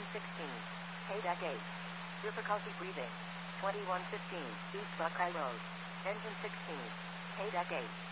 Engine 16. Deck 8. Difficulty breathing. 2115 East Buckeye Road. Engine 16. Deck 8.